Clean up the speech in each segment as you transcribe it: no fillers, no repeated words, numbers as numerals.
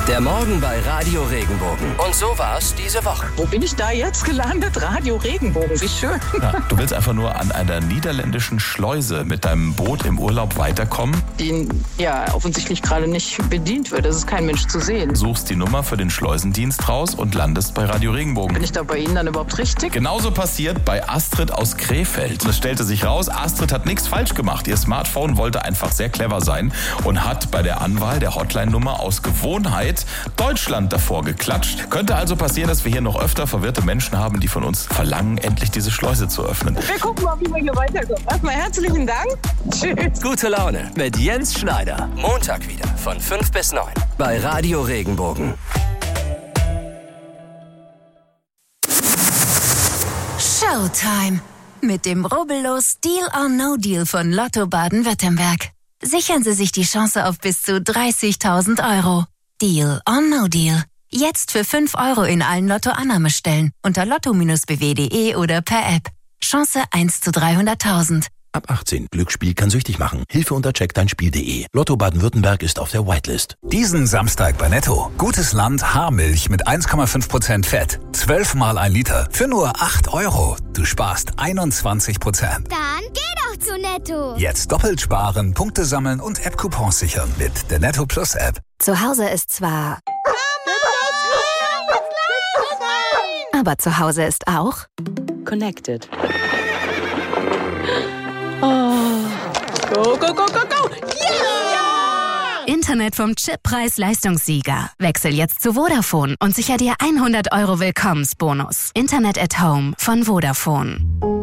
Der Morgen bei Radio Regenbogen. Und so war es diese Woche. Wo bin ich da jetzt gelandet? Radio Regenbogen, wie schön. Ja, du willst einfach nur an einer niederländischen Schleuse mit deinem Boot im Urlaub weiterkommen? Die ja offensichtlich gerade nicht bedient wird. Es ist kein Mensch zu sehen. Suchst die Nummer für den Schleusendienst raus und landest bei Radio Regenbogen. Bin ich da bei Ihnen dann überhaupt richtig? Genauso passiert bei Astrid aus Krefeld. Es stellte sich raus, Astrid hat nichts falsch gemacht. Ihr Smartphone wollte einfach sehr clever sein und hat bei der Anwahl der Hotline-Nummer aus Gewohnheit Deutschland davor geklatscht. Könnte also passieren, dass wir hier noch öfter verwirrte Menschen haben, die von uns verlangen, endlich diese Schleuse zu öffnen. Wir gucken mal, wie wir hier weiterkommen. Erstmal herzlichen Dank. Tschüss. Gute Laune mit Jens Schneider. Montag wieder von 5 bis 9 bei Radio Regenbogen. Showtime. Mit dem rubbellos Deal or No Deal von Lotto Baden-Württemberg. Sichern Sie sich die Chance auf bis zu 30.000 €. Deal or No Deal. Jetzt für 5 € in allen Lotto-Annahmestellen unter lotto-bw.de oder per App. Chance 1 zu 300.000. Ab 18. Glücksspiel kann süchtig machen. Hilfe unter checkdeinspiel.de. Lotto Baden-Württemberg ist auf der Whitelist. Diesen Samstag bei Netto. Gutes Land Haarmilch mit 1,5% Fett. 12 mal 1 Liter. Für nur 8 €. Du sparst 21%. Dann geh doch zu Netto. Jetzt doppelt sparen, Punkte sammeln und App-Coupons sichern mit der Netto Plus App. Zu Hause ist zwar... Aber zu Hause ist auch... Connected. Oh. Go, go, go, go, go! Yeah! Internet vom Chippreis-Leistungssieger. Wechsel jetzt zu Vodafone und sicher dir 100 € Willkommensbonus. Internet at Home von Vodafone.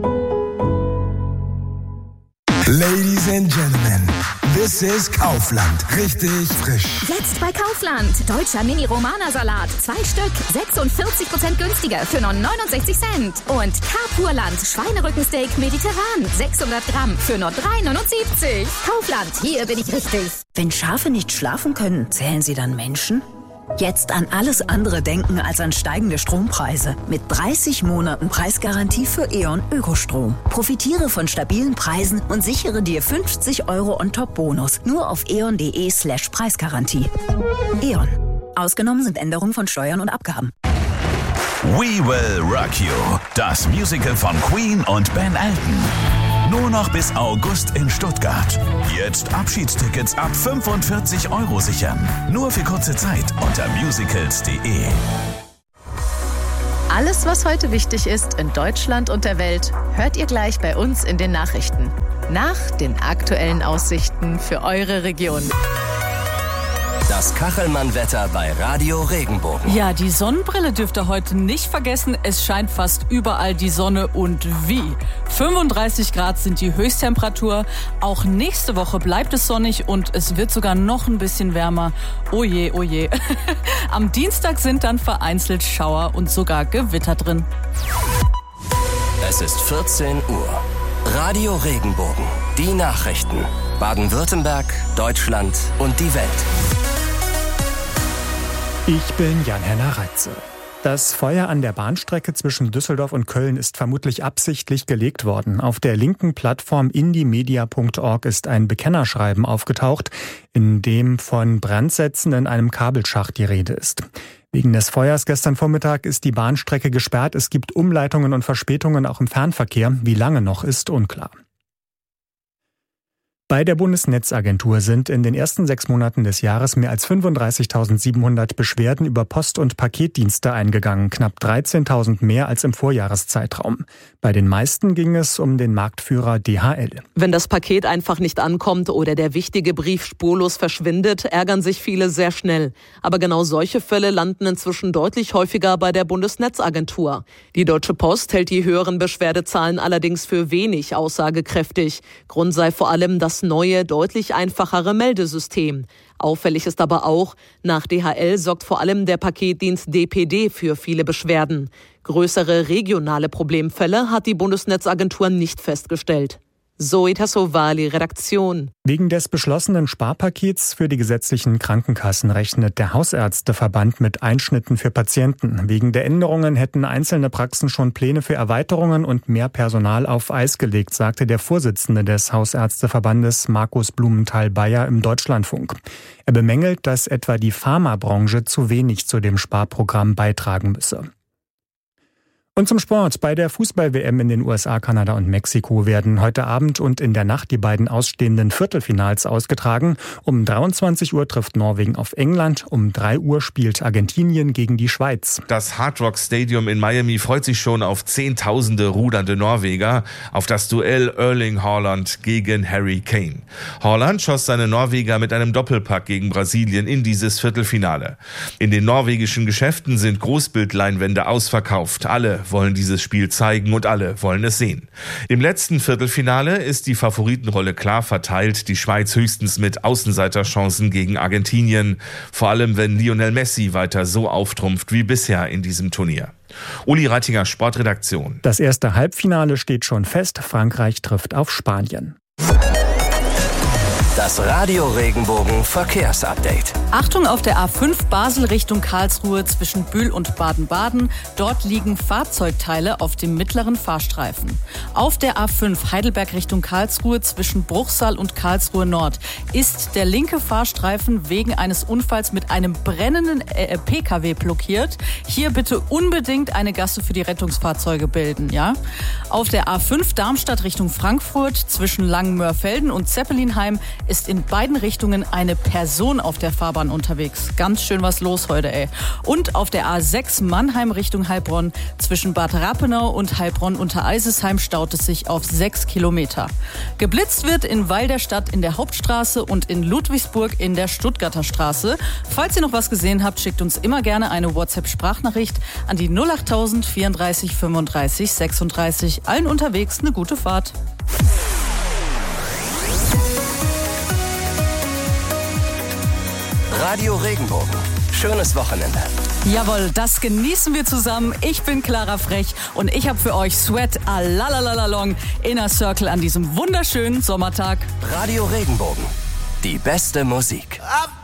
Ladies and Gentlemen, this is Kaufland. Richtig frisch. Jetzt bei Kaufland. Deutscher Mini-Romana-Salat. 2 Stück. 46% günstiger für nur 69 Cent. Und Carpurland. Schweinerückensteak mediterran. 600 Gramm für nur 3,79. Kaufland. Hier bin ich richtig. Wenn Schafe nicht schlafen können, zählen sie dann Menschen? Jetzt an alles andere denken als an steigende Strompreise. Mit 30 Monaten Preisgarantie für E.ON Ökostrom. Profitiere von stabilen Preisen und sichere dir 50 € on-top-Bonus. Nur auf eon.de/Preisgarantie. E.ON. Ausgenommen sind Änderungen von Steuern und Abgaben. We Will Rock You. Das Musical von Queen und Ben Elton. Nur noch bis August in Stuttgart. Jetzt Abschiedstickets ab 45 € sichern. Nur für kurze Zeit unter musicals.de. Alles, was heute wichtig ist in Deutschland und der Welt, hört ihr gleich bei uns in den Nachrichten. Nach den aktuellen Aussichten für eure Region. Das Kachelmann-Wetter bei Radio Regenbogen. Ja, die Sonnenbrille dürft ihr heute nicht vergessen. Es scheint fast überall die Sonne und wie. 35 Grad sind die Höchsttemperatur. Auch nächste Woche bleibt es sonnig und es wird sogar noch ein bisschen wärmer. Oh je, oh je. Am Dienstag sind dann vereinzelt Schauer und sogar Gewitter drin. Es ist 14 Uhr. Radio Regenbogen. Die Nachrichten. Baden-Württemberg, Deutschland und die Welt. Ich bin Jan-Henner Reitze. Das Feuer an der Bahnstrecke zwischen Düsseldorf und Köln ist vermutlich absichtlich gelegt worden. Auf der linken Plattform indiemedia.org ist ein Bekennerschreiben aufgetaucht, in dem von Brandsätzen in einem Kabelschacht die Rede ist. Wegen des Feuers gestern Vormittag ist die Bahnstrecke gesperrt. Es gibt Umleitungen und Verspätungen auch im Fernverkehr. Wie lange noch, ist unklar. Bei der Bundesnetzagentur sind in den ersten 6 Monaten des Jahres mehr als 35.700 Beschwerden über Post- und Paketdienste eingegangen, knapp 13.000 mehr als im Vorjahreszeitraum. Bei den meisten ging es um den Marktführer DHL. Wenn das Paket einfach nicht ankommt oder der wichtige Brief spurlos verschwindet, ärgern sich viele sehr schnell. Aber genau solche Fälle landen inzwischen deutlich häufiger bei der Bundesnetzagentur. Die Deutsche Post hält die höheren Beschwerdezahlen allerdings für wenig aussagekräftig. Grund sei vor allem das neue, deutlich einfachere Meldesystem. Auffällig ist aber auch, nach DHL sorgt vor allem der Paketdienst DPD für viele Beschwerden. Größere regionale Problemfälle hat die Bundesnetzagentur nicht festgestellt. Zoe Tassovali, Redaktion. Wegen des beschlossenen Sparpakets für die gesetzlichen Krankenkassen rechnet der Hausärzteverband mit Einschnitten für Patienten. Wegen der Änderungen hätten einzelne Praxen schon Pläne für Erweiterungen und mehr Personal auf Eis gelegt, sagte der Vorsitzende des Hausärzteverbandes Markus Blumenthal-Bayer im Deutschlandfunk. Er bemängelt, dass etwa die Pharmabranche zu wenig zu dem Sparprogramm beitragen müsse. Und zum Sport. Bei der Fußball-WM in den USA, Kanada und Mexiko werden heute Abend und in der Nacht die beiden ausstehenden Viertelfinals ausgetragen. Um 23 Uhr trifft Norwegen auf England. Um 3 Uhr spielt Argentinien gegen die Schweiz. Das Hard Rock Stadium in Miami freut sich schon auf Zehntausende rudernde Norweger, auf das Duell Erling Haaland gegen Harry Kane. Haaland schoss seine Norweger mit einem Doppelpack gegen Brasilien in dieses Viertelfinale. In den norwegischen Geschäften sind Großbildleinwände ausverkauft. Alle wollen dieses Spiel zeigen und alle wollen es sehen. Im letzten Viertelfinale ist die Favoritenrolle klar verteilt, die Schweiz höchstens mit Außenseiterchancen gegen Argentinien, vor allem wenn Lionel Messi weiter so auftrumpft wie bisher in diesem Turnier. Uli Reitinger, Sportredaktion. Das erste Halbfinale steht schon fest, Frankreich trifft auf Spanien. Das Radio Regenbogen Verkehrsupdate. Achtung auf der A5 Basel Richtung Karlsruhe zwischen Bühl und Baden-Baden. Dort liegen Fahrzeugteile auf dem mittleren Fahrstreifen. Auf der A5 Heidelberg Richtung Karlsruhe zwischen Bruchsal und Karlsruhe Nord ist der linke Fahrstreifen wegen eines Unfalls mit einem brennenden PKW blockiert. Hier bitte unbedingt eine Gasse für die Rettungsfahrzeuge bilden, ja? Auf der A5 Darmstadt Richtung Frankfurt zwischen Langenmörfelden und Zeppelinheim ist in beiden Richtungen eine Person auf der Fahrbahn unterwegs. Ganz schön was los heute, ey. Und auf der A6 Mannheim Richtung Heilbronn zwischen Bad Rappenau und Heilbronn unter Eisesheim staut es sich auf 6 Kilometer. Geblitzt wird in Weil der Stadt in der Hauptstraße und in Ludwigsburg in der Stuttgarter Straße. Falls ihr noch was gesehen habt, schickt uns immer gerne eine WhatsApp-Sprachnachricht an die 08000 34 35 36. Allen unterwegs eine gute Fahrt. Radio Regenbogen. Schönes Wochenende. Jawohl, das genießen wir zusammen. Ich bin Clara Frech und ich habe für euch Sweat a la la la la long Inner Circle an diesem wunderschönen Sommertag. Radio Regenbogen. Die beste Musik. Ab